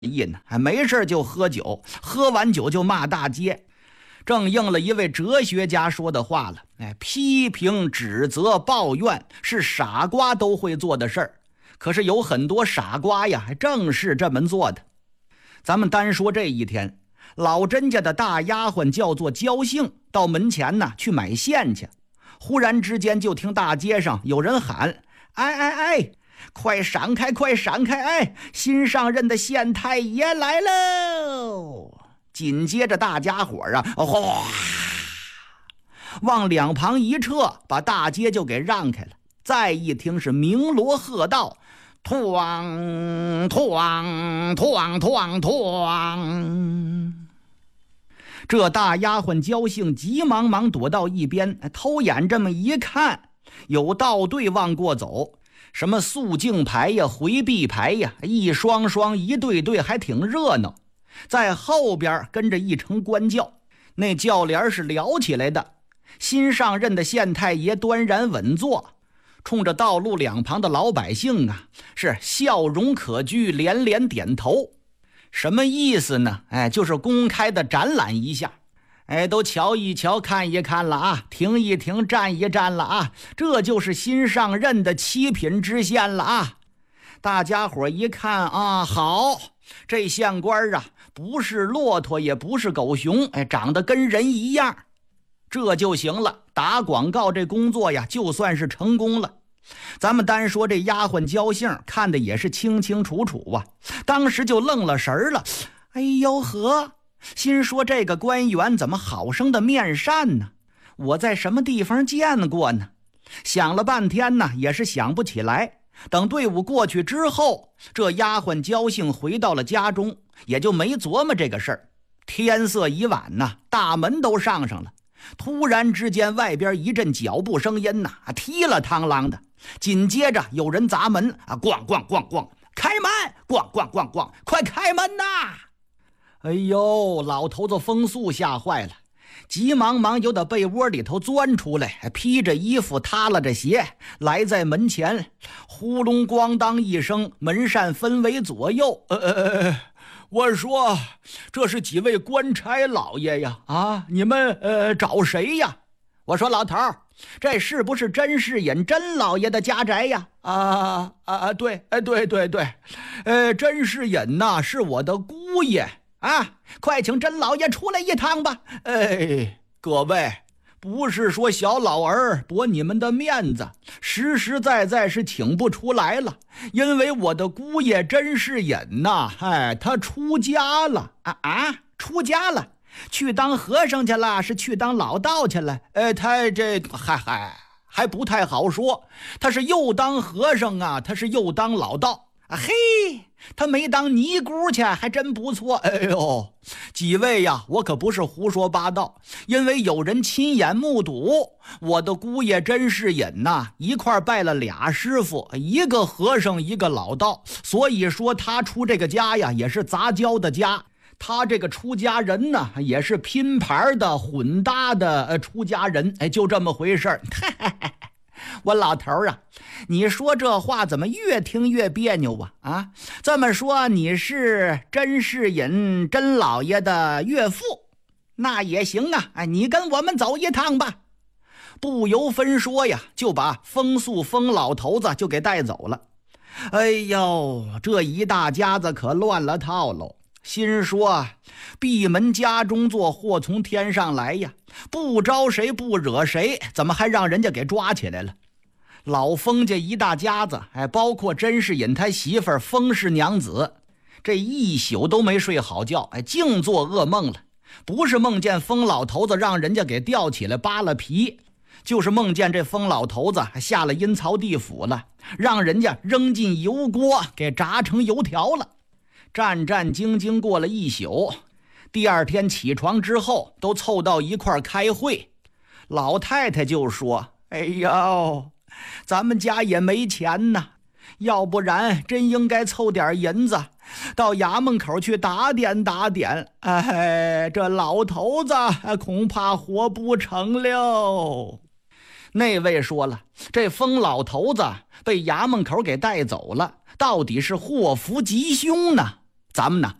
意呢，还没事就喝酒，喝完酒就骂大街。正应了一位哲学家说的话了，批评、指责、抱怨是傻瓜都会做的事儿，可是有很多傻瓜呀，还正是这么做的。咱们单说这一天，老甄家的大丫鬟叫做焦杏，到门前呢去买线去。忽然之间就听大街上有人喊：哎哎哎，快闪开快闪开，哎，新上任的县太爷来喽！紧接着大家伙哗往两旁一撤，把大街就给让开了。再一听是鸣锣喝道，哐哐哐哐哐。这大丫鬟焦杏急忙忙躲到一边，偷眼这么一看，有道队往过走，什么肃静牌呀、回避牌呀，一双双一对对，还挺热闹。在后边跟着一乘官轿，那轿帘是撩起来的。新上任的县太爷端然稳坐，冲着道路两旁的老百姓啊，是笑容可掬，连连点头。什么意思呢？就是公开的展览一下，都瞧一瞧，看一看了啊，停一停，站一站了啊，这就是新上任的7品知县了啊。大家伙一看啊，好，这县官啊，不是骆驼也不是狗熊，长得跟人一样，这就行了。打广告这工作呀，就算是成功了。咱们单说这丫鬟焦杏看的也是清清楚楚啊，当时就愣了神了。哎呦呵，心说这个官员怎么好生的面善呢？我在什么地方见过呢？想了半天呢，也是想不起来。等队伍过去之后，这丫鬟焦杏回到了家中，也就没琢磨这个事儿。天色已晚呐，大门都上了。突然之间，外边一阵脚步声音呐，踢了螳螂的。紧接着有人砸门啊，咣咣咣咣，开门！咣咣咣咣，快开门呐！哎呦，老头子风素吓坏了，急忙忙由被窝里头钻出来，披着衣服，踏了着鞋，来在门前。呼隆咣当一声，门扇分为左右。我说，这是几位官差老爷呀？啊，你们找谁呀？我说老头儿，这是不是甄士隐甄老爷的家宅呀？对，甄士隐呐，是我的姑爷啊，快请甄老爷出来一趟吧。各位，不是说小老儿驳你们的面子，实实在在是请不出来了，因为我的姑爷甄士隐呐，他出家了出家了。去当和尚去了，是去当老道去了？他这还不太好说。他是又当和尚啊，他是又当老道啊。嘿，他没当尼姑去，还真不错。哎呦，几位呀，我可不是胡说八道，因为有人亲眼目睹我的姑爷甄士隐呐，一块拜了俩师傅，一个和尚，一个老道，所以说他出这个家呀，也是杂交的家。他这个出家人呢，也是拼盘的混搭的出家人，就这么回事儿。我老头儿啊，你说这话怎么越听越别扭啊？这么说你是甄士隐甄老爷的岳父，那也行啊，你跟我们走一趟吧。不由分说呀，就把风素风老头子就给带走了。哎呦，这一大家子可乱了套喽。心说闭门家中坐，祸从天上来呀，不招谁不惹谁，怎么还让人家给抓起来了？老封家一大家子，包括甄士隐他媳妇儿封氏娘子，这一宿都没睡好觉，净做噩梦了。不是梦见疯老头子让人家给吊起来扒了皮，就是梦见这疯老头子下了阴曹地府了，让人家扔进油锅给炸成油条了。战战兢兢过了一宿，第二天起床之后都凑到一块开会。老太太就说：哎呦，咱们家也没钱呐，要不然真应该凑点银子到衙门口去打点打点。这老头子恐怕活不成了。那位说了，这疯老头子被衙门口给带走了，到底是祸福吉凶呢？ 咱们呢